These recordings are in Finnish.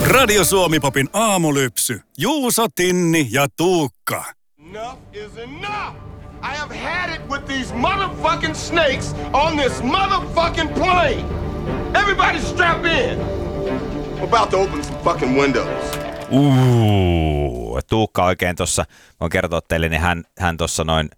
Radio Suomi-popin aamulypsy. Juuso, Tinni ja Tuukka. Enough is enough! I have had it with these motherfucking snakes on this motherfucking plane! Everybody strap in! I'm about to open some fucking windows. Tuukka oikein tuossa, voin kertoa teille, niin hän tuossa noin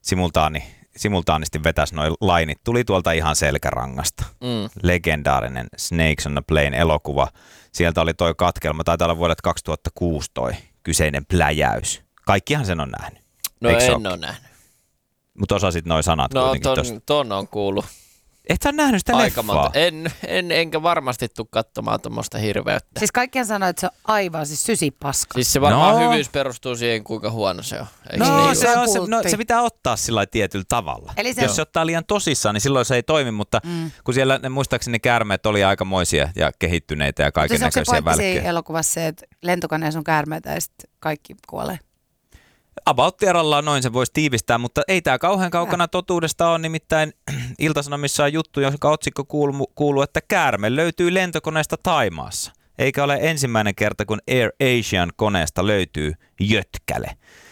simultaanisti vetäisi noin lainit. Tuli tuolta ihan selkärangasta. Legendaarinen Snakes on the Plane -elokuva. Sieltä oli toi katkelma, taitaa olla vuodet 2006 toi kyseinen pläjäys. Kaikkihan sen on nähnyt. No eikö en ole nähnyt. Mutta osasit noi sanat kuitenkin tosta. No ton on kuullut. Et sä nähnyt sitä Aika leffaa? monta. Enkä varmasti tule katsomaan tuommoista hirveyttä. Siis kaikkihan sanoo, että se on aivan siis sysipaska. Siis se varmaan hyvyys perustuu siihen, kuinka huono se on. Eikö se pitää ottaa sillä tietyllä tavalla. Eli jos se ottaa liian tosissaan, niin silloin se ei toimi, mutta kun siellä muistaakseni käärmeet oli aikamoisia ja kehittyneitä ja kaiken näköisiä välkkejä. Mutta se on elokuvassa se, että lentokoneessa on käärmeitä ja sitten kaikki kuolee. About-tierallaan noin se voisi tiivistää, mutta ei tämä kauhean kaukana totuudesta ole, nimittäin Ilta-Sanomissa on juttu, jonka otsikko kuuluu, että käärme löytyy lentokoneesta Thaimaassa. Eikä ole ensimmäinen kerta, kun Air Asian koneesta löytyy jötkäle.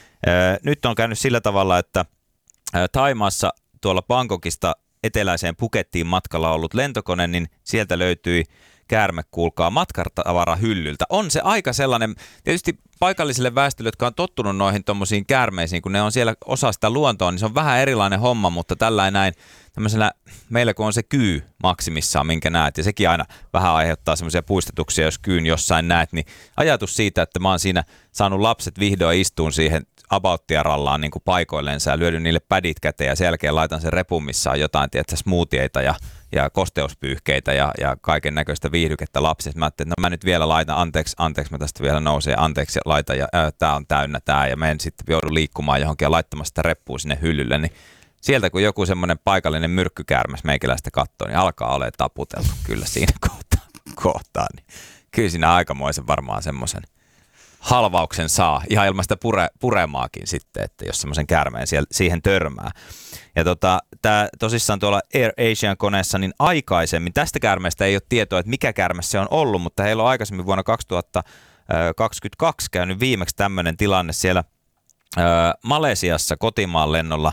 Nyt on käynyt sillä tavalla, että Thaimaassa tuolla Bangkokista eteläiseen Phukettiin matkalla ollut lentokone, niin sieltä löytyi käärme, kuulkaa, matkatavarahyllyltä. On se aika sellainen, tietysti paikallisille väestölle, jotka on tottunut noihin tommosiin käärmeisiin, kun ne on siellä osa sitä luontoa, niin se on vähän erilainen homma, mutta tällainen tämmöisellä, meillä kun on se kyy maksimissaan, minkä näet, ja sekin aina vähän aiheuttaa semmoisia puistetuksia, jos kyyn jossain näet, niin ajatus siitä, että mä oon siinä saanut lapset vihdoin istuun siihen about-tierallaan niin kuin paikoilleensa ja lyödyn niille pädit käteen ja sen jälkeen laitan sen repun, missä on jotain, tiedätkö, smoothieita ja kosteuspyyhkeitä ja kaiken näköistä viihdykettä lapsille. Mä ajattelin, että mä nyt vielä laitan, anteeksi, mä tästä vielä nousen, anteeksi, laitan ja tää on täynnä tää ja menen sitten joudun liikkumaan johonkin ja laittamaan sitä reppua sinne hyllylle, niin sieltä kun joku semmoinen paikallinen myrkkykäärmes meikäläistä katsoo, niin alkaa olemaan taputeltu kyllä siinä kohtaa. Niin kyllä siinä aikamoisen varmaan semmoisen halvauksen saa, ihan ilman sitä puremaakin sitten, että jos semmoisen käärmeen siihen törmää. Ja tää tosissaan tuolla Air Asian koneessa, niin aikaisemmin, tästä käärmeestä ei ole tietoa, että mikä käärme se on ollut, mutta heillä on aikaisemmin vuonna 2022 käynyt viimeksi tämmöinen tilanne siellä Malesiassa kotimaan lennolla,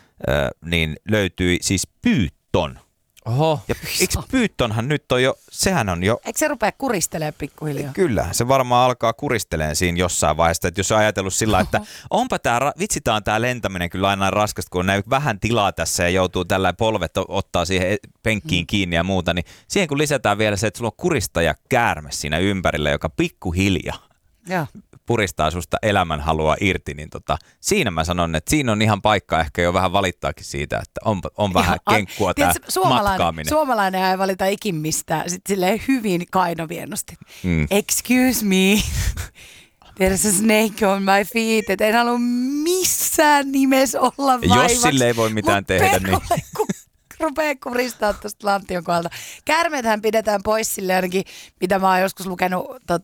niin löytyi siis pyytton. Oho. Ja eikö pyyttonhan nyt on jo, sehän on jo... Eikö se rupea kuristelemaan pikkuhiljaa? Kyllä, se varmaan alkaa kuristeleen siinä jossain vaiheessa, että jos on ajatellut sillä, että onpa tää lentäminen kyllä aina raskasta, kun on näin vähän tilaa tässä ja joutuu tällä polvet ottaa siihen penkkiin kiinni ja muuta, niin siihen kun lisätään vielä se, että sulla on kuristaja käärme siinä ympärillä, joka pikkuhiljaa puristaa susta elämänhalua irti, niin siinä mä sanon, että siinä on ihan paikka ehkä jo vähän valittaakin siitä, että on vähän kenkkua tämä matkaaminen. Suomalainen ei valita ikin mistään, sitten silleen hyvin kainovienosti. Excuse me, there's a snake on my feet, et en halua missään nimessä olla vaivaksi. Jos sille ei voi mitään tehdä, niin... Rupee kuristaa tuosta lantion kohdalta. Käärmeethän pidetään pois sille ainakin, mitä mä oon joskus lukenut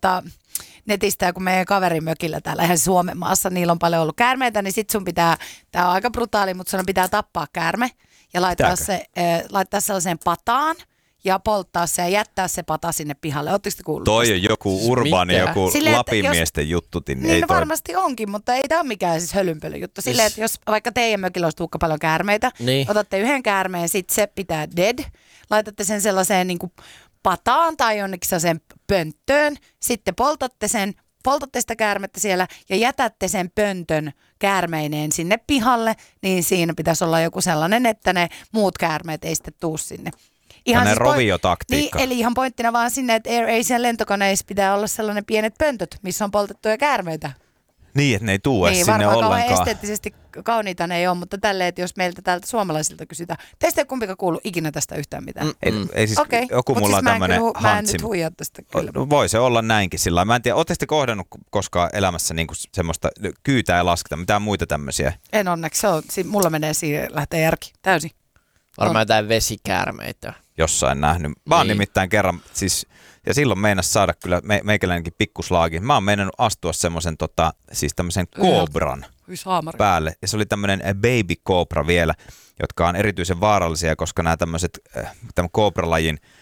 netistä, kun meidän kaverin mökillä täällä ihan Suomen maassa, niillä on paljon ollut käärmeitä, niin sit sun pitää, tää on aika brutaali, mutta sun pitää tappaa käärme ja laittaa sellaiseen pataan ja polttaa se ja jättää se pata sinne pihalle. Ootteko te kuullut? Toi on joku urbaani, joku lapimiesten juttutin. Niin varmasti onkin, mutta ei tämä ole mikään siis hölynpölyn juttu. Silleen, että jos vaikka teidän mökillä olisi Tuukka paljon käärmeitä, otatte yhden käärmeen, sitten se pitää dead, laitatte sen sellaiseen niin kuin pataan tai jonnekin sellaiseen pönttöön, sitten poltatte sitä käärmettä siellä ja jätätte sen pöntön käärmeineen sinne pihalle, niin siinä pitäisi olla joku sellainen, että ne muut käärmeet ei sitten tuu sinne. Ihan siis roviotaktiikka. Niin, eli ihan pointtina vaan sinne, että Air Asian lentokoneissa pitää olla sellainen pienet pöntöt, missä on poltettuja käärmeitä. Niin, että ne ei tule sinne ollenkaan. Varmaan esteettisesti kauniita ne ei ole, mutta tälleen, että jos meiltä täältä suomalaisilta kysytään. Teistä ei kumpikaan kuullut ikinä tästä yhtään mitään. Ei siis joku mulla on tämmöinen hantsi. Mä en nyt huijaa tästä kyllä. Voi se olla näinkin sillä. Mä en tiedä, ootteko te kohdannut koskaan elämässä niinku semmoista kyytää ja lasketa, mitään muita tämmöisiä? En onneksi, mulla menee siihen, lähtee järki täysin. Varmaan jotain vesikäärmeitä. Jossain nähnyt. Mä oon nimittäin kerran, siis, ja silloin meinas saada kyllä meikäläinenkin pikkuslaagi. Mä oon meinannut astua semmoisen siis tämmöisen koobran päälle. Ja se oli tämmöinen baby cobra vielä, jotka on erityisen vaarallisia, koska nämä tämmöiset, tämän koobralajin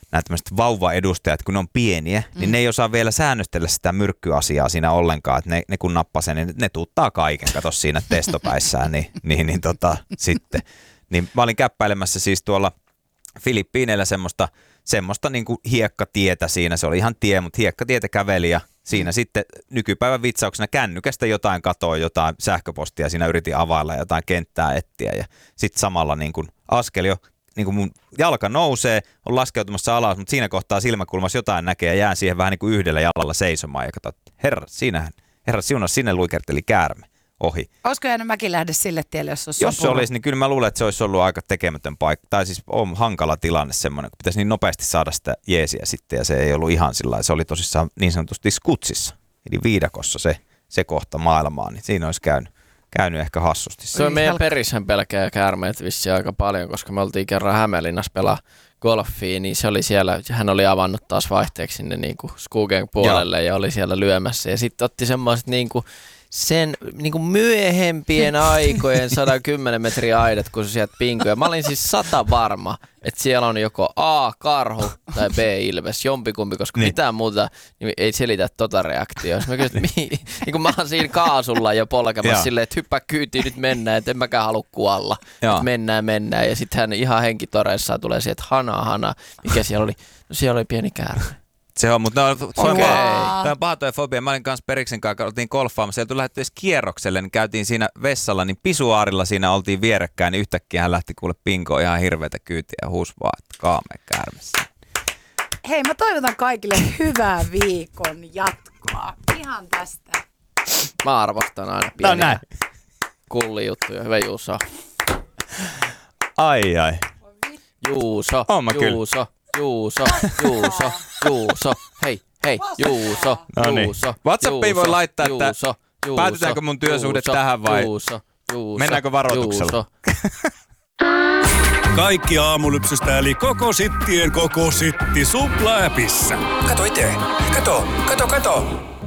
nämä tämmöiset vauvaedustajat, kun ne on pieniä, niin ne ei osaa vielä säännöstellä sitä myrkkyasiaa siinä ollenkaan, että ne kun nappaa sen, niin ne tuuttaa kaiken, kato siinä testopäissään, niin sitten. Niin mä olin käppäilemässä siis tuolla Filippiineillä semmoista niin kuin hiekkatietä siinä, se oli ihan tie, mutta hiekkatietä käveli ja siinä sitten nykypäivän vitsauksena kännykästä jotain katoa, jotain sähköpostia, siinä yritin availla jotain kenttää etsiä ja sitten samalla niin kuin askel jo, niin kuin mun jalka nousee, on laskeutumassa alas, mutta siinä kohtaa silmäkulmassa jotain näkee ja jään siihen vähän niin kuin yhdellä jalalla seisomaan ja katsoin, herra siunas, sinne luikerteli käärme ohi. Olisiko jäänyt Mäkilähde sille tielle, jos olisi Jos se olisi, niin kyllä mä luulen, että se olisi ollut aika tekemätön paikka. Tai siis on hankala tilanne semmoinen, kun pitäisi niin nopeasti saada sitä jeesiä sitten ja se ei ollut ihan sillä lailla. Se oli tosissaan niin sanotusti skutsissa, eli viidakossa se kohta maailmaa, niin siinä olisi käynyt ehkä hassusti. Se on meidän perisen pelkää käärmeet vissiin aika paljon, koska me oltiin kerran Hämeenlinnassa pelaa golfia, niin se oli siellä, hän oli avannut taas vaihteeksi sinne niin kuin Skugen puolelle ja oli siellä lyömässä ja sitten otti semmoiset niin kuin sen niin kuin myöhempien aikojen 110 metriä aidat, kun se sieltä pinkui. Mä olin siis 100 varma, että siellä on joko A, karhu tai B, ilves, jompikumpi, koska mitään muuta niin ei selitä tota reaktioa. Mä kysyin, että niin kun mä oon siinä kaasulla jo polkemassa silleen, että hyppää kyytiin, nyt mennään, että en mäkään halua kuolla. Että mennään. Ja sitten hän ihan henkitoreissaan tulee siihen, että hana, mikä siellä oli? No siellä oli pieni käärme. Se on, mutta tämä on paha toi fobia. Mä olin kanssa Periksen kanssa, oltiin golfaamassa. Sieltä lähdettiin kierrokselle, niin käytiin siinä vessalla, niin pisuaarilla siinä oltiin vierekkäin, niin yhtäkkiä hän lähti kuule pinkoon ihan hirveätä kyytiä ja huusi vaan, että kaamea käärmessä. Hei, mä toivotan kaikille hyvää viikon jatkoa. Ihan tästä. Mä arvostan aina pieniä kullijuttuja. Hyvä Juuso. Ai. Juuso. Hei, Juuso. WhatsAppiin voi laittaa, että päätetäänkö mun työsuhde tähän vai mennäänkö varoituksella? Kaikki Aamulypsystä eli koko sittien koko sitti Supla-appissa. Kato itse. Kato.